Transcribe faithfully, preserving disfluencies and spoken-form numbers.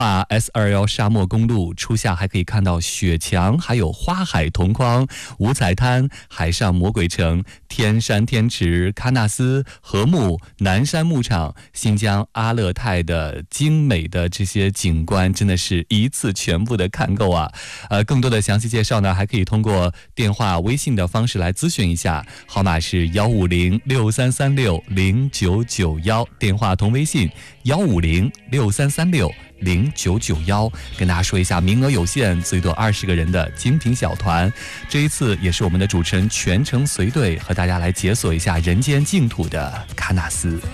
啊 S 二一 沙漠公路初夏还可以看到雪墙，还有花海同框、五彩滩、海上魔鬼城、天山天池、喀纳斯、禾木、南山牧场、新疆阿勒泰的精美的这些景观，真的是一次全部的看够啊！呃，更多的详细介绍呢，还可以通过电话、微信的方式来咨询一下，号码是幺五零六三三六零九九幺，电话同微信幺五零六三三六零九九幺。跟大家说一下，名额有限，最多二十个人的精品小团。这一次也是我们的主持人全程随队和大家来解锁一下人间净土的喀纳斯。